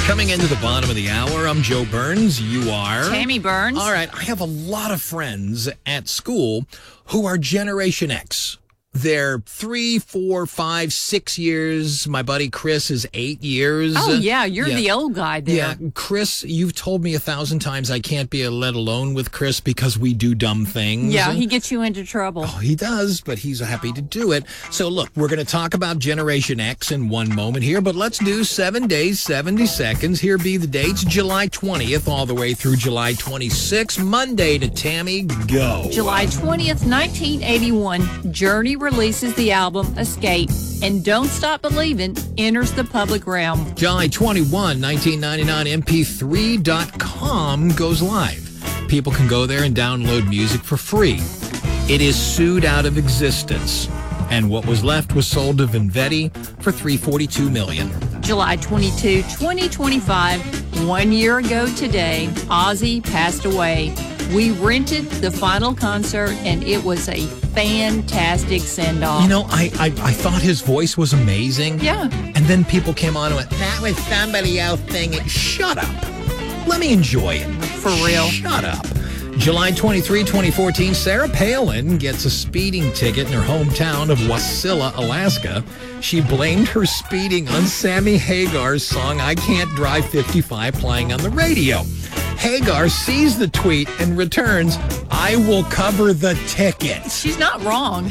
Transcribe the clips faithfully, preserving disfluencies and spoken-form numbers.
Coming into the bottom of the hour, I'm Joe Burns. You are? Tammy Burns. All right, I have a lot of friends at school who are Generation X. They're three, four, five, six years. My buddy Chris is eight years. Oh, yeah, you're yeah. the old guy there. Yeah, Chris, you've told me a thousand times I can't be let alone with Chris because we do dumb things. Yeah, he gets you into trouble. Oh, he does, but he's happy to do it. So, look, we're going to talk about Generation X in one moment here, but let's do seven days, seventy seconds. Here be the dates, July twentieth all the way through July twenty-sixth. Monday to Tammy, go. July twentieth, nineteen eighty-one, Journey releases the album Escape, and Don't Stop Believin' enters the public realm. July twenty-first, nineteen ninety-nine, M P three dot com goes live. People can go there and download music for free. It is sued out of existence, and what was left was sold to Vinvetti for three hundred forty-two million dollars. July twenty-second, twenty twenty-five, one year ago today, Ozzy passed away. We rented the final concert, and it was a fantastic send-off. You know, I, I I thought his voice was amazing. Yeah. And then people came on and went, that was somebody else singing. Shut up. Let me enjoy it. For real. Shut up. July twenty-third, twenty fourteen, Sarah Palin gets a speeding ticket in her hometown of Wasilla, Alaska. She blamed her speeding on Sammy Hagar's song, I Can't Drive fifty-five, playing on the radio. Hagar sees the tweet and returns, I will cover the ticket. She's not wrong.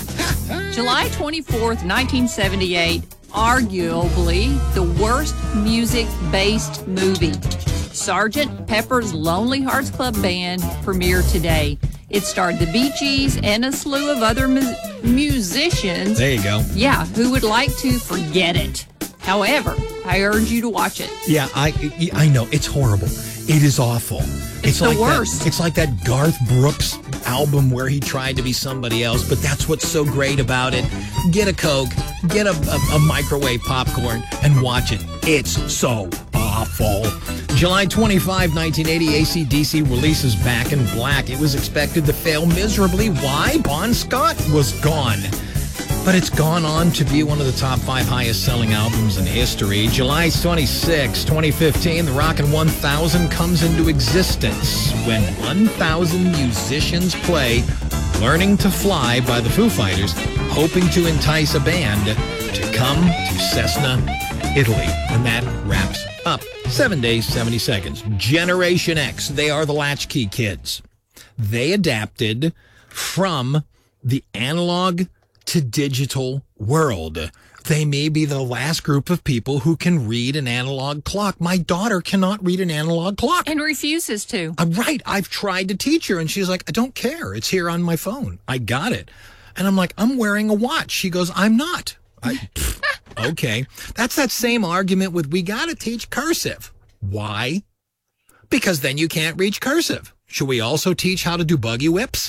July twenty-fourth, nineteen seventy-eight, arguably the worst music-based movie. Sergeant Pepper's Lonely Hearts Club Band premiered today. It starred the Bee Gees and a slew of other mu- musicians. There you go. Yeah, who would like to forget it. However, I urge you to watch it. Yeah, I I know. It's horrible. It is awful. It's, it's the like worst. That, it's like that Garth Brooks album where he tried to be somebody else, but that's what's so great about it. Get a Coke, get a, a, a microwave popcorn, and watch it. It's so awful. July twenty-fifth, nineteen eighty, A C D C releases Back in Black. It was expected to fail miserably. Why? Bon Scott was gone. But it's gone on to be one of the top five highest-selling albums in history. July twenty-sixth, twenty fifteen, the Rockin' one thousand comes into existence when one thousand musicians play Learning to Fly by the Foo Fighters, hoping to entice a band to come to Cessna, Italy. And that wraps up seven days, seventy seconds. Generation X, they are the latchkey kids. They adapted from the analog to digital world. They may be the last group of people who can read an analog clock. My daughter cannot read an analog clock. And refuses to. I'm right. I've tried to teach her, and she's like, I don't care. It's here on my phone. I got it. And I'm like, I'm wearing a watch. She goes, I'm not. I, okay. That's that same argument with we got to teach cursive. Why? Because then you can't reach cursive. Should we also teach how to do buggy whips?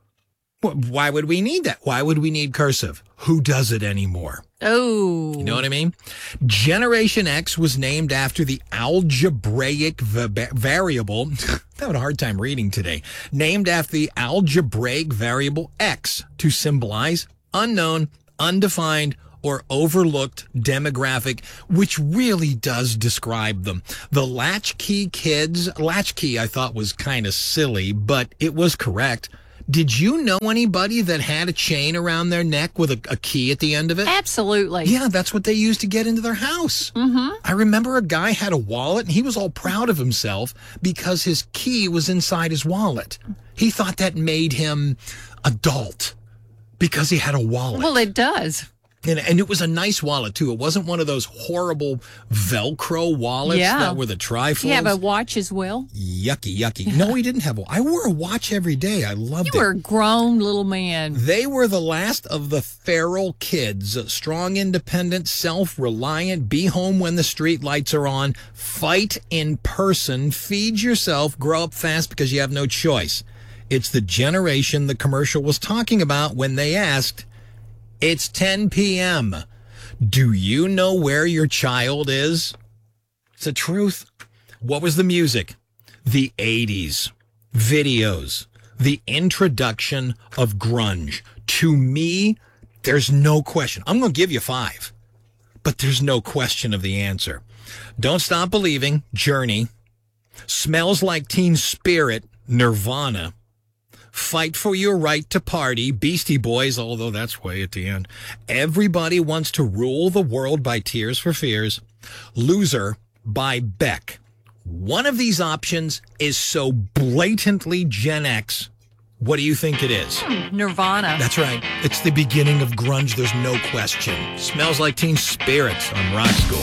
Why would we need that? Why would we need cursive? Who does it anymore? Oh. You know what I mean? Generation X was named after the algebraic va- variable. I had a hard time reading today. Named after the algebraic variable X to symbolize unknown, undefined, or overlooked demographic, which really does describe them. The latchkey kids, latchkey I thought was kind of silly, but it was correct. Did you know anybody that had a chain around their neck with a, a key at the end of it? Absolutely. Yeah, that's what they used to get into their house. Mm-hmm. I remember a guy had a wallet, and he was all proud of himself because his key was inside his wallet. He thought that made him adult because he had a wallet. Well, it does. And, and it was a nice wallet, too. It wasn't one of those horrible Velcro wallets Yeah. that were the trifles. You have a watch as well? Yucky, yucky. No, he didn't have a I wore a watch every day. I loved You it. were a grown little man. They were the last of the feral kids. Strong, independent, self-reliant, be home when the street lights are on, fight in person, feed yourself, grow up fast because you have no choice. It's the generation the commercial was talking about when they asked, it's ten p.m. Do you know where your child is? It's the truth. What was the music? The eighties. Videos. The introduction of grunge. To me, there's no question. I'm going to give you five, but there's no question of the answer. Don't Stop Believing, Journey. Smells Like Teen Spirit, Nirvana. Fight for Your Right to Party, Beastie Boys, although that's way at the end. Everybody Wants to Rule the World by Tears for Fears. Loser by Beck. One of these options is so blatantly Gen X. What do you think it is? Nirvana. That's right. It's the beginning of grunge. There's no question. Smells Like Teen Spirit on Rock School.